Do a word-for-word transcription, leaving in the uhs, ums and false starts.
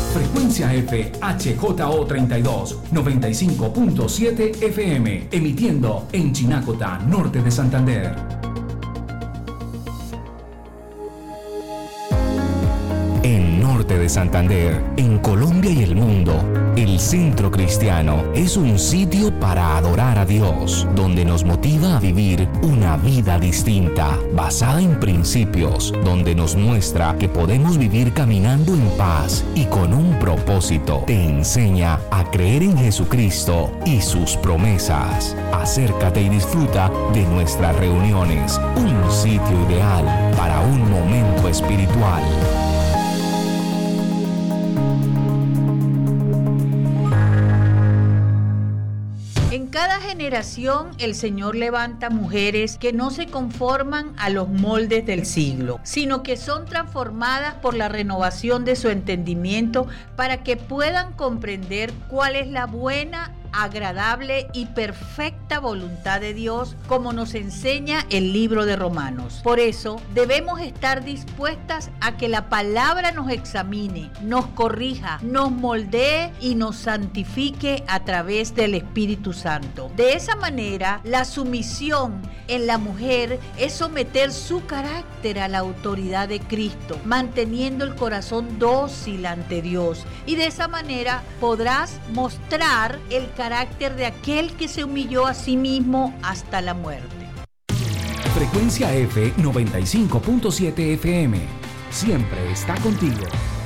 Frecuencia F H J O treinta y dos, noventa y cinco punto siete F M, emitiendo en Chinacota, norte de Santander. En norte de Santander, en Colombia y el mundo, el Centro Cristiano es un sitio para adorar a Dios, donde nos motiva a vivir una vida distinta, basada en principios, donde nos muestra que podemos vivir caminando en paz y con un propósito. Te enseña a creer en Jesucristo y sus promesas. Acércate y disfruta de nuestras reuniones, un sitio ideal para un momento espiritual. En cada generación el Señor levanta mujeres que no se conforman a los moldes del siglo, sino que son transformadas por la renovación de su entendimiento para que puedan comprender cuál es la buena, agradable y perfecta voluntad de Dios, como nos enseña el libro de Romanos. Por eso debemos estar dispuestas a que la palabra nos examine, nos corrija, nos moldee y nos santifique a través del Espíritu Santo. De esa manera, la sumisión en la mujer es someter su carácter a la autoridad de Cristo, manteniendo el corazón dócil ante Dios, y de esa manera podrás mostrar el carácter de aquel que se humilló a sí mismo hasta la muerte. Frecuencia F noventa y cinco punto siete F M, siempre está contigo.